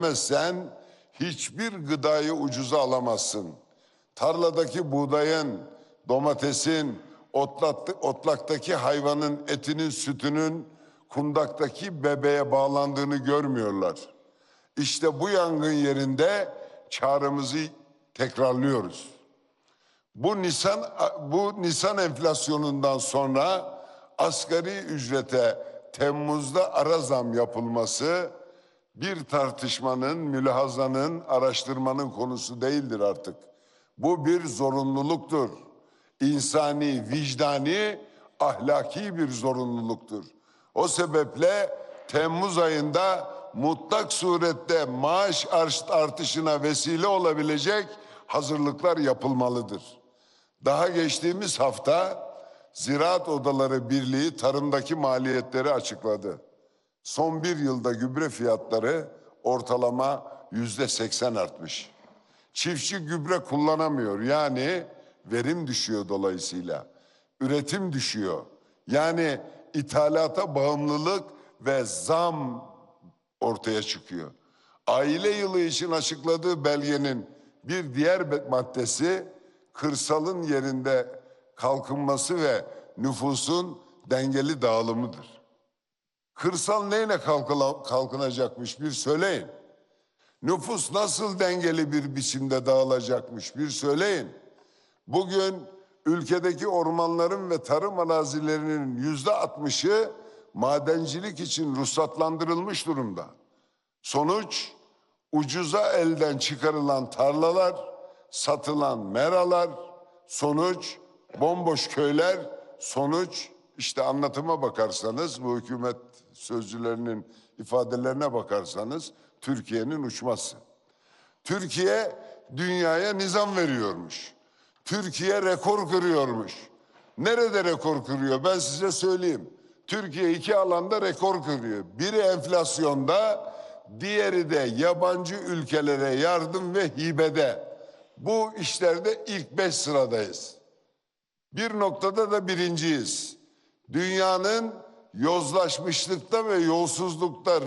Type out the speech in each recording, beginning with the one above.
Sen hiçbir gıdayı ucuza alamazsın. Tarladaki buğdayın, domatesin, otlaktaki hayvanın etinin, sütünün, kundaktaki bebeğe bağlandığını görmüyorlar. İşte bu yangın yerinde çağrımızı tekrarlıyoruz. Bu Nisan enflasyonundan sonra asgari ücrete Temmuz'da ara zam yapılması bir tartışmanın, mülahazanın, araştırmanın konusu değildir artık. Bu bir zorunluluktur. İnsani, vicdani, ahlaki bir zorunluluktur. O sebeple Temmuz ayında mutlak surette maaş artışına vesile olabilecek hazırlıklar yapılmalıdır. Daha geçtiğimiz hafta Ziraat Odaları Birliği tarımdaki maliyetleri açıkladı. Son bir yılda gübre fiyatları ortalama %80 artmış. Çiftçi gübre kullanamıyor, yani verim düşüyor dolayısıyla. Üretim düşüyor. Yani ithalata bağımlılık ve zam ortaya çıkıyor. Aile yılı için açıkladığı belgenin bir diğer maddesi kırsalın yerinde kalkınması ve nüfusun dengeli dağılımıdır. Kırsal neyle kalkınacakmış bir söyleyin. Nüfus nasıl dengeli bir biçimde dağılacakmış bir söyleyin. Bugün ülkedeki ormanların ve tarım arazilerinin %60'ı madencilik için ruhsatlandırılmış durumda. Sonuç, ucuza elden çıkarılan tarlalar, satılan meralar, sonuç bomboş köyler, sonuç işte anlatıma bakarsanız, bu hükümet sözcülerinin ifadelerine bakarsanız Türkiye'nin uçması. Türkiye dünyaya nizam veriyormuş. Türkiye rekor kırıyormuş. Nerede rekor kırıyor? Ben size söyleyeyim. Türkiye iki alanda rekor kırıyor. Biri enflasyonda, diğeri de yabancı ülkelere yardım ve hibede. Bu işlerde ilk 5 sıradayız. Bir noktada da birinciyiz. Dünyanın yozlaşmışlıkta ve yolsuzlukta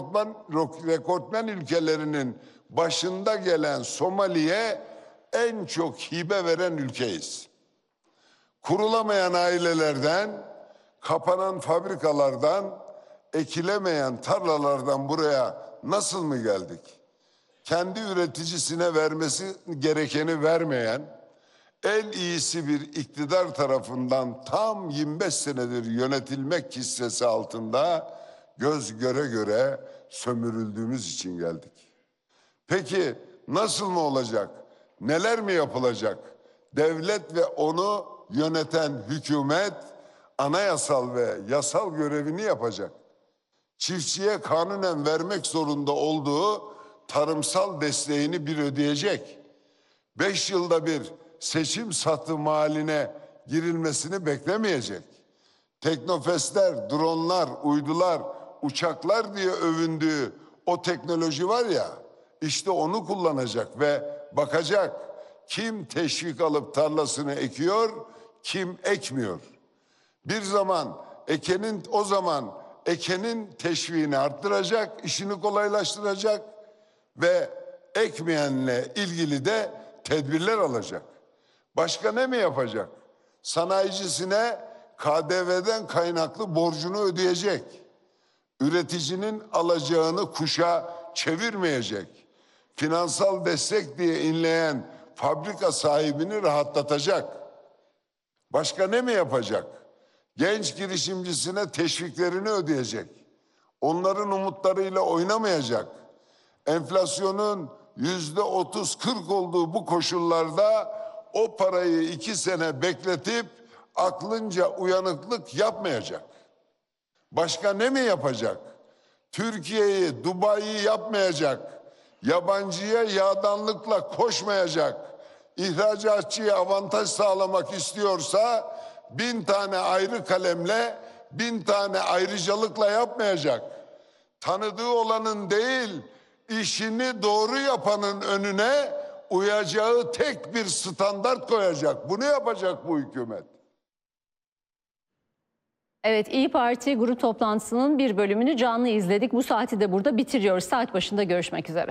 rekortmen ülkelerinin başında gelen Somali'ye en çok hibe veren ülkeyiz. Kurulamayan ailelerden, kapanan fabrikalardan, ekilemeyen tarlalardan buraya nasıl mı geldik? Kendi üreticisine vermesi gerekeni vermeyen, en iyisi bir iktidar tarafından tam 25 senedir yönetilmek kissesi altında göz göre göre sömürüldüğümüz için geldik. Peki nasıl mı olacak? Neler mi yapılacak? Devlet ve onu yöneten hükümet anayasal ve yasal görevini yapacak. Çiftçiye kanunen vermek zorunda olduğu tarımsal desteğini bir ödeyecek. 5 yılda bir seçim satım haline girilmesini beklemeyecek. Teknofestler, dronlar, uydular, uçaklar diye övündüğü o teknoloji var ya, işte onu kullanacak ve bakacak kim teşvik alıp tarlasını ekiyor, kim ekmiyor. O zaman ekenin teşviğini arttıracak, işini kolaylaştıracak ve ekmeyenle ilgili de tedbirler alacak. Başka ne mi yapacak? Sanayicisine KDV'den kaynaklı borcunu ödeyecek. Üreticinin alacağını kuşa çevirmeyecek. Finansal destek diye inleyen fabrika sahibini rahatlatacak. Başka ne mi yapacak? Genç girişimcisine teşviklerini ödeyecek. Onların umutlarıyla oynamayacak. Enflasyonun %30-40 olduğu bu koşullarda o parayı 2 sene bekletip aklınca uyanıklık yapmayacak. Başka ne mi yapacak? Türkiye'yi, Dubai'yi yapmayacak. Yabancıya yağdanlıkla koşmayacak. İhracatçıya avantaj sağlamak istiyorsa 1000 tane ayrı kalemle, 1000 tane ayrıcalıkla yapmayacak. Tanıdığı olanın değil, işini doğru yapanın önüne uyacağı tek bir standart koyacak. Bunu yapacak bu hükümet. Evet, İYİ Parti grup toplantısının bir bölümünü canlı izledik. Bu saati de burada bitiriyoruz. Saat başında görüşmek üzere.